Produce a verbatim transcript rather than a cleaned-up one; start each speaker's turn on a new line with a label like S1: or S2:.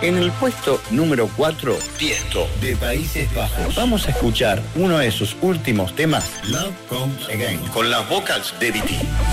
S1: En el puesto número cuatro, Tiesto, de Países Bajos. Vamos a escuchar uno de sus últimos temas, Love Comes Again, con las vocals de B T.